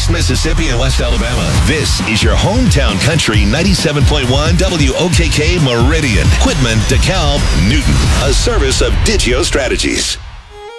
East Mississippi and West Alabama. This is your hometown country 97.1 WOKK Meridian. Quitman, DeKalb, Newton. A service of Digio Strategies.